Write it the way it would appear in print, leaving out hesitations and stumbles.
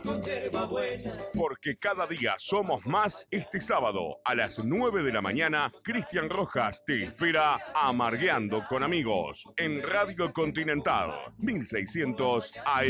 conserva buena. Porque cada día somos más. Este sábado a las 9 de la mañana, Cristian Rojas te espera Amargueando con Amigos en Radio Continental 1600 AM.